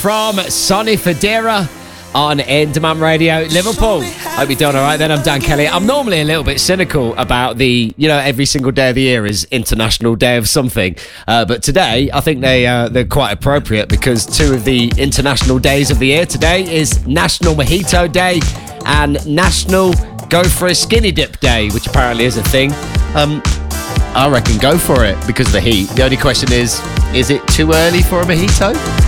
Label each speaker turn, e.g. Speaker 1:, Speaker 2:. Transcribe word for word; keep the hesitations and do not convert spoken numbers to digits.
Speaker 1: from Sonny Fodera on In Demand Radio, Liverpool. Hope you're doing all right then. I'm Dan Kelly. I'm normally a little bit cynical about the, you know, every single day of the year is International Day of something. Uh, but today, I think they, uh, they're quite appropriate because two of the international days of the year today is National Mojito Day and National Go for a Skinny Dip Day, which apparently is a thing. Um, I reckon go for it because of the heat. The only question is, is it too early for a mojito?